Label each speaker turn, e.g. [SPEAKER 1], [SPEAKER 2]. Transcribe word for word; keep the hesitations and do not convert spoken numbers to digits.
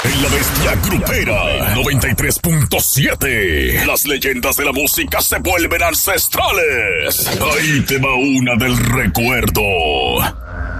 [SPEAKER 1] En La Bestia Grupera noventa y tres punto siete. Las leyendas de la música se vuelven ancestrales. Ahí te va una del recuerdo.